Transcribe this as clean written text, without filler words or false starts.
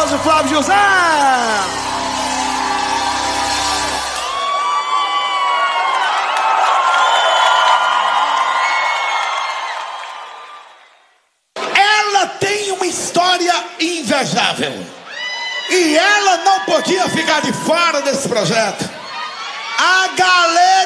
aplauso, Flávio José! Ela tem uma história invejável. E ela não podia ficar de fora desse projeto. A galera